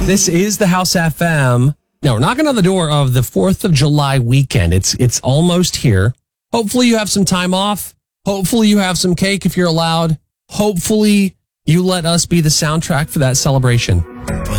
This is the House FM. Now, we're knocking on the door of the 4th of July weekend. It's almost here. Hopefully you have some time off. Hopefully you have some cake if you're allowed. Hopefully you let us be the soundtrack for that celebration.